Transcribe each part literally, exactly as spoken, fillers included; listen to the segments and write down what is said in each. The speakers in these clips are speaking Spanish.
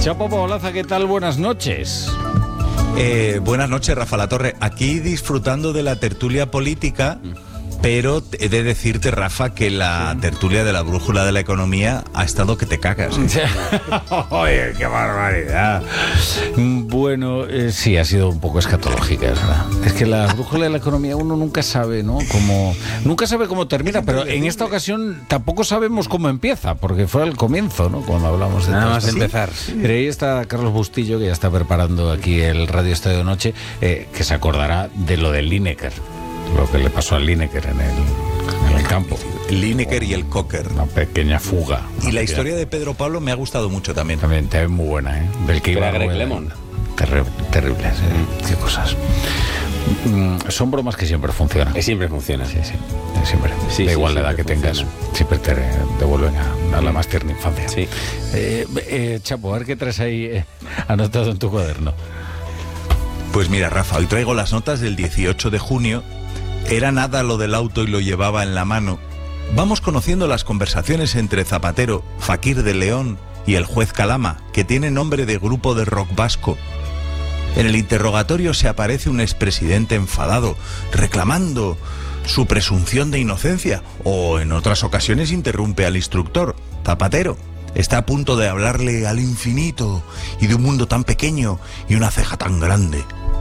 Chapo Paolaza, ¿qué tal? Buenas noches. Eh, buenas noches, Rafa Latorre. Aquí disfrutando de la tertulia política, pero he de decirte, Rafa, que la tertulia de la brújula de la economía ha estado que te cagas. Oye, qué barbaridad. Bueno, eh, sí, ha sido un poco escatológica, es verdad. Es que la brújula de la economía uno nunca sabe, ¿no? Cómo, nunca sabe cómo termina, pero en esta ocasión tampoco sabemos cómo empieza, porque fue al comienzo, ¿no? Cuando hablamos de nada todo más esto. empezar. Sí. Pero ahí está Carlos Bustillo, que ya está preparando aquí el Radio Estadio Noche, eh, que se acordará de lo del Lineker, lo que le pasó al Lineker en el, en el campo. El Lineker y el Cocker. Una pequeña fuga. Y la historia de Pedro Pablo me ha gustado mucho también. También, también muy buena, ¿eh? Del que iba Greg a Lemon. Terri terribles, ¿eh? Qué cosas. Mm, son bromas que siempre funcionan. Que siempre funciona. Sí, sí. Siempre. Sí, da sí, igual la edad que tengas, funciona. siempre te devuelven a, a la más tierna infancia. Sí. Eh, eh, Chapo, a ver qué traes ahí eh, anotado en tu cuaderno. Pues mira, Rafa, hoy traigo las notas del dieciocho de junio. Era nada lo del auto y lo llevaba en la mano. Vamos conociendo las conversaciones entre Zapatero, Fakir de León y el juez Calama, que tiene nombre de grupo de rock vasco. En el interrogatorio se aparece un expresidente enfadado, reclamando su presunción de inocencia, o en otras ocasiones interrumpe al instructor. Zapatero está a punto de hablarle al infinito y de un mundo tan pequeño y una ceja tan grande.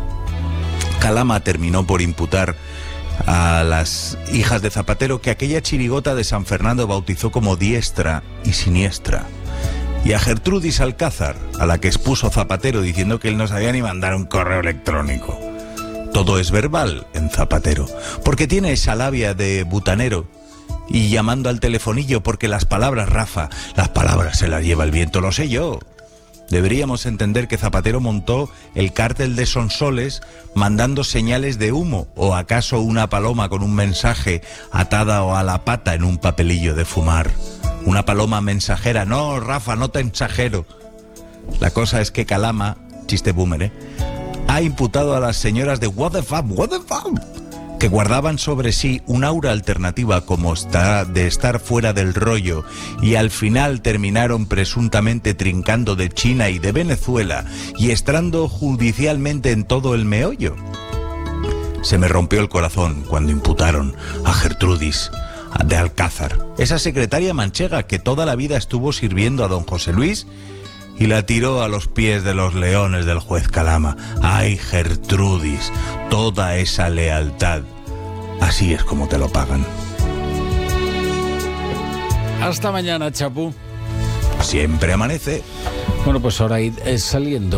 Calama terminó por imputar a las hijas de Zapatero que aquella chirigota de San Fernando bautizó como diestra y siniestra, y a Gertrudis Alcázar, a la que expuso Zapatero diciendo que él no sabía ni mandar un correo electrónico. Todo es verbal en Zapatero, porque tiene esa labia de butanero, y llamando al telefonillo porque las palabras, Rafa, las palabras se las lleva el viento, lo sé yo. Deberíamos entender que Zapatero montó el cártel de Sonsoles mandando señales de humo, o acaso una paloma con un mensaje atada o a la pata en un papelillo de fumar. Una paloma mensajera. No, Rafa, no te exagero. La cosa es que Calama, chiste boomer, ¿eh?, ha imputado a las señoras de What the fuck, What the fuck, que guardaban sobre sí un aura alternativa como está de estar fuera del rollo, y al final terminaron presuntamente trincando de China y de Venezuela y estando judicialmente en todo el meollo. Se me rompió el corazón cuando imputaron a Gertrudis de Alcázar, esa secretaria manchega que toda la vida estuvo sirviendo a don José Luis, y la tiró a los pies de los leones del juez Calama. ¡Ay, Gertrudis! Toda esa lealtad. Así es como te lo pagan. Hasta mañana, Chapu. Siempre amanece. Bueno, pues ahora ir eh, saliendo.